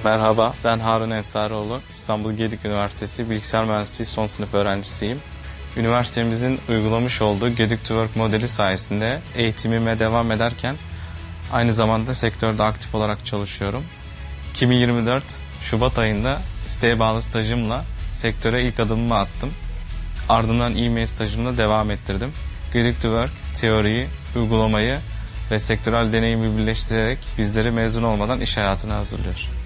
Merhaba, ben Harun Ensarioğlu. İstanbul Gedik Üniversitesi Bilgisayar Mühendisliği son sınıf öğrencisiyim. Üniversitemizin uygulamış olduğu Gedik to Work modeli sayesinde eğitimime devam ederken aynı zamanda sektörde aktif olarak çalışıyorum. 2024 Şubat ayında isteğe bağlı stajımla sektöre ilk adımımı attım. Ardından e-mail stajımla devam ettirdim. Gedik to Work teoriyi, uygulamayı ve sektörel deneyimi birleştirerek bizleri mezun olmadan iş hayatına hazırlıyor.